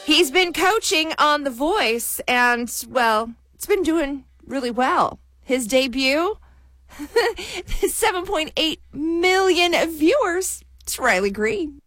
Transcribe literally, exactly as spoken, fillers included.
He's been coaching on The Voice, and, well, it's been doing really well. His debut, seven point eight million viewers. It's Riley Green.